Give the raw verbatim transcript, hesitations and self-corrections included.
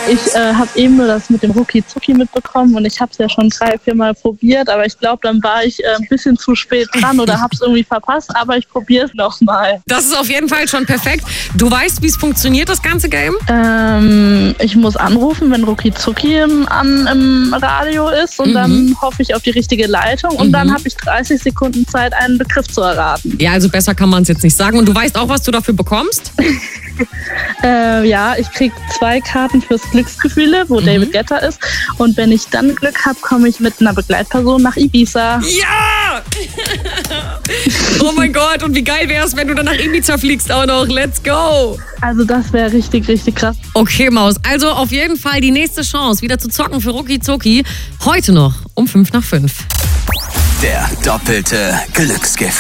Ich äh, habe eben nur das mit dem Rucki Zucki mitbekommen und ich habe es ja schon drei, vier Mal probiert, aber ich glaube, dann war ich äh, ein bisschen zu spät dran oder habe es irgendwie verpasst, aber ich probiere es nochmal. Das ist auf jeden Fall schon perfekt. Du weißt, wie es funktioniert, das ganze Game? Ähm, ich muss anrufen, wenn Rucki Zucki im, an, im Radio ist und mhm. dann hoffe ich auf die richtige Leitung und mhm. dann habe ich dreißig Sekunden Zeit, einen Begriff zu erraten. Ja, also besser kann man es jetzt nicht sagen. Und du weißt auch, was du dafür bekommst? äh, ja, ich krieg zwei Karten fürs Glücksgefühle, wo mhm. David Guetta ist. Und wenn ich dann Glück habe, komme ich mit einer Begleitperson nach Ibiza. Ja! Oh mein Gott, und wie geil wäre es, wenn du dann nach Ibiza fliegst auch noch. Let's go! Also das wäre richtig, richtig krass. Okay, Maus. Also auf jeden Fall die nächste Chance, wieder zu zocken für Rucki Zucki. Heute noch um fünf nach fünf. Der doppelte Glücksgift.